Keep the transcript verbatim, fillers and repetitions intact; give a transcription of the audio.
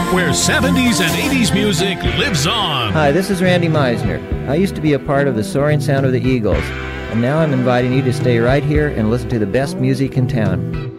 where seventies and eighties music lives on. Hi, this is Randy Meisner. I used to be a part of the Soaring Sound of the Eagles, and now I'm inviting you to stay right here and listen to the best music in town.